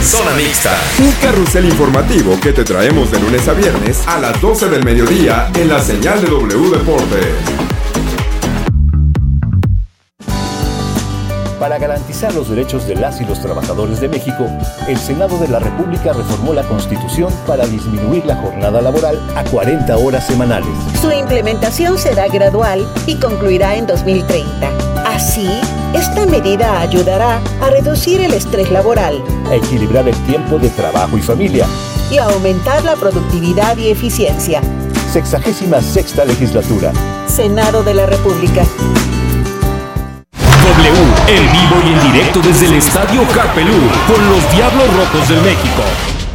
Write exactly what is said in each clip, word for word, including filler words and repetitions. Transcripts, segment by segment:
Zona Mixta. Un carrusel informativo que te traemos de lunes a viernes a las doce del mediodía en la señal de W Deportes. Para garantizar los derechos de las y los trabajadores de México, el Senado de la República reformó la Constitución para disminuir la jornada laboral a cuarenta horas semanales. Su implementación será gradual y concluirá en dos mil treinta. Así, esta medida ayudará a reducir el estrés laboral, a equilibrar el tiempo de trabajo y familia y a aumentar la productividad y eficiencia. Sexagésima sexta legislatura. Senado de la República. W, en vivo y en directo desde el Estadio Carpelú, con los Diablos Rojos del México.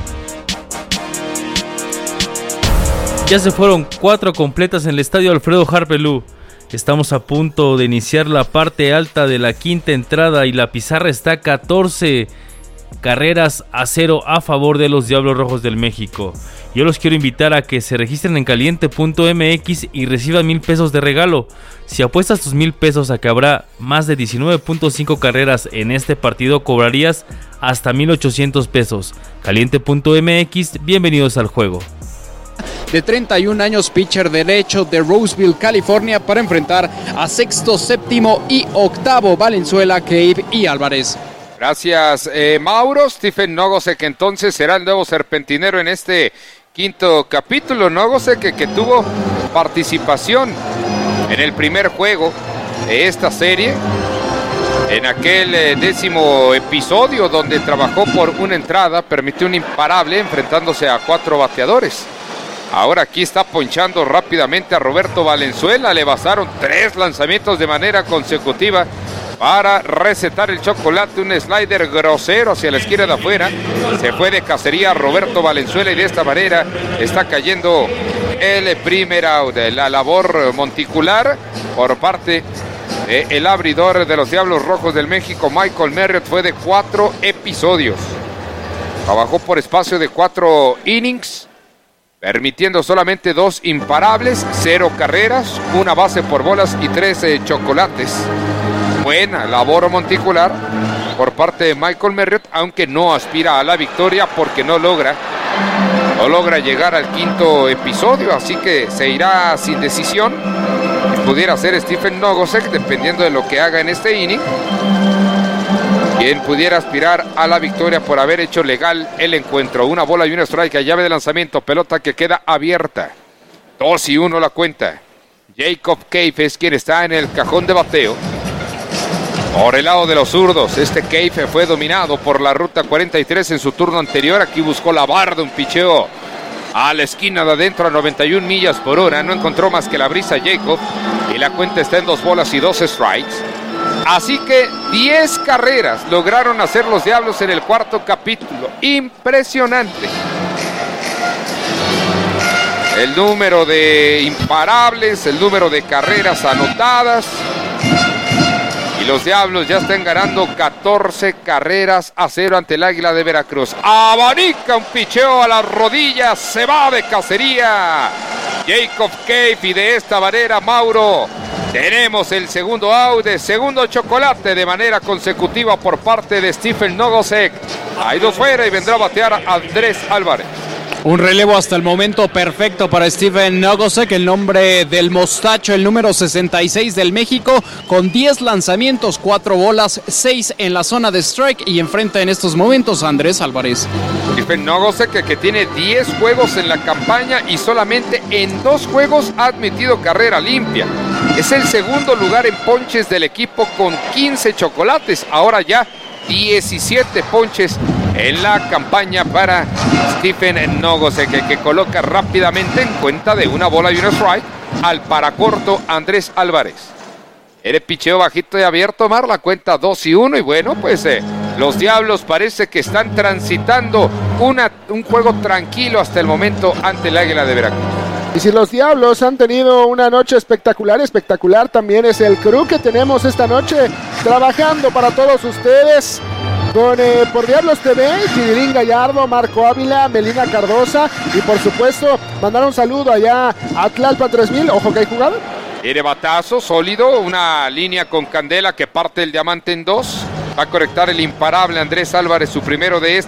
Ya se fueron cuatro completas en el Estadio Alfredo Harpelú. Estamos a punto de iniciar la parte alta de la quinta entrada y la pizarra está catorce carreras a cero a favor de los Diablos Rojos del México. Yo los quiero invitar a que se registren en caliente punto m x y reciban mil pesos de regalo. Si apuestas tus mil pesos a que habrá más de diecinueve punto cinco carreras en este partido, cobrarías hasta mil ochocientos pesos. caliente punto m x, bienvenidos al juego. De treinta y un años, pitcher derecho de Roseville, California, para enfrentar a sexto, séptimo y octavo Valenzuela, Cave y Álvarez. Gracias, eh, Mauro. Stephen Nogosek entonces será el nuevo serpentinero en este quinto capítulo. Nogosek que, que tuvo participación en el primer juego de esta serie, en aquel eh, décimo episodio donde trabajó por una entrada, permitió un imparable enfrentándose a cuatro bateadores. Ahora aquí está ponchando rápidamente a Roberto Valenzuela. Le bastaron tres lanzamientos de manera consecutiva para recetar el chocolate. Un slider grosero hacia la esquina de afuera. Se fue de cacería Roberto Valenzuela y de esta manera está cayendo el primer out. La labor monticular por parte del abridor de los Diablos Rojos del México, Michael Merriott, fue de cuatro episodios. Trabajó por espacio de cuatro innings, permitiendo solamente dos imparables, cero carreras, una base por bolas y trece chocolates. Buena labor monticular por parte de Michael Merriott, aunque no aspira a la victoria porque no logra, no logra llegar al quinto episodio, así que se irá sin decisión. Pudiera ser Stephen Nogosek, dependiendo de lo que haga en este inning, quien pudiera aspirar a la victoria por haber hecho legal el encuentro. Una bola y un strike a llave de lanzamiento, pelota que queda abierta. Dos y uno la cuenta. Jacob Cave es quien está en el cajón de bateo. Por el lado de los zurdos, este Cave fue dominado por la ruta cuarenta y tres en su turno anterior. Aquí buscó la barda, un picheo a la esquina de adentro a noventa y una millas por hora. No encontró más que la brisa Jacob y la cuenta está en dos bolas y dos strikes. Así que diez carreras lograron hacer los Diablos en el cuarto capítulo. Impresionante. El número de imparables, el número de carreras anotadas. Y los Diablos ya están ganando catorce carreras a cero ante el Águila de Veracruz. Abanica un picheo a las rodillas, se va de cacería Jacob Cave y de esta manera, Mauro, tenemos el segundo out, de segundo chocolate de manera consecutiva por parte de Stephen Nogosek. Hay dos fuera y vendrá a batear Andrés Álvarez. Un relevo hasta el momento perfecto para Stephen Nogosek, el nombre del mostacho, el número sesenta y seis del México, con diez lanzamientos, cuatro bolas, seis en la zona de strike y enfrenta en estos momentos a Andrés Álvarez. Stephen Nogosek, que, que tiene diez juegos en la campaña y solamente en dos juegos ha admitido carrera limpia. Es el segundo lugar en ponches del equipo con quince chocolates, ahora ya diecisiete ponches en la campaña para Stephen Nogosek, que, que coloca rápidamente en cuenta de una bola y un strike al paracorto Andrés Álvarez. El picheo bajito y abierto, Mar, la cuenta dos y uno, y bueno, pues eh, los Diablos parece que están transitando una, un juego tranquilo hasta el momento ante el Águila de Veracruz. Y si los Diablos han tenido una noche espectacular, espectacular también es el crew que tenemos esta noche trabajando para todos ustedes. Con eh, por Diablos T V, Chirilín Gallardo, Marco Ávila, Melina Cardosa y por supuesto mandar un saludo allá a Tlalpan tres mil. Ojo que hay jugada. Tiene batazo sólido, una línea con candela que parte el diamante en dos. Va a conectar el imparable Andrés Álvarez, su primero de este.